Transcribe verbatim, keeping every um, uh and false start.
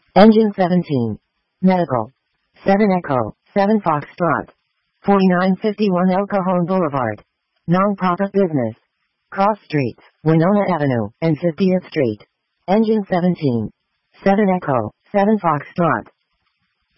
Engine seventeen. Medical. seven Echo, seven Foxtrot. forty-nine fifty-one El Cajon Boulevard. Non-profit business. Cross Streets, Winona Avenue, and fiftieth Street. Engine seventeen. seven Echo, seven Foxtrot.